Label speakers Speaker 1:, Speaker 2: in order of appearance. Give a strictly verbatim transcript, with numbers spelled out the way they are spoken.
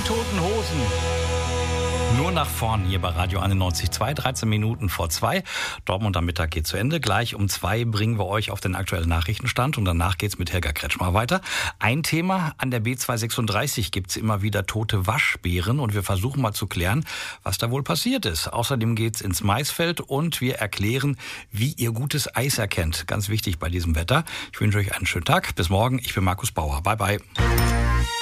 Speaker 1: Toten Hosen. Nur nach vorn hier bei Radio einundneunzig Komma zwei, dreizehn Minuten vor zwei. Dortmund am Mittag geht zu Ende. Gleich um zwei bringen wir euch auf den aktuellen Nachrichtenstand und danach geht's mit Helga Kretschmer weiter. Ein Thema, an der B zweihundertsechsunddreißig gibt's immer wieder tote Waschbären und wir versuchen mal zu klären, was da wohl passiert ist. Außerdem geht's ins Maisfeld und wir erklären, wie ihr gutes Eis erkennt. Ganz wichtig bei diesem Wetter. Ich wünsche euch einen schönen Tag. Bis morgen. Ich bin Markus Bauer. Bye, bye.